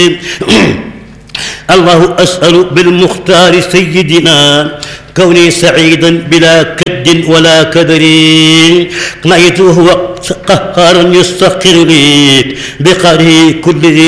الله أسأل بالمختار سيدنا كوني سعيدا بلا كد ولا كدر، نعيته هو قهارا يستقر لي بقهره كل ذي